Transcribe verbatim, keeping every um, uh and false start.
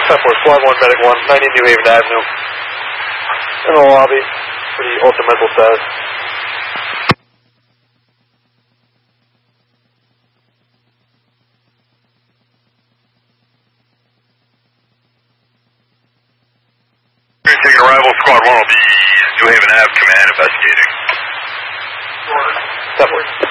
ten four, Squad one, Medic one, ninety New Haven Avenue. In the lobby for the ultra mental status. Taking arrival, Squad one will be New Haven Ave, command investigating. ten four.